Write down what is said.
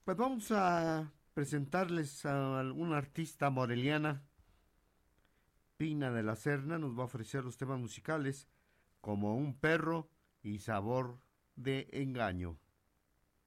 Pues vamos a presentarles a alguna artista moreliana. Pina de la Serna nos va a ofrecer los temas musicales como Un perro y Sabor de engaño.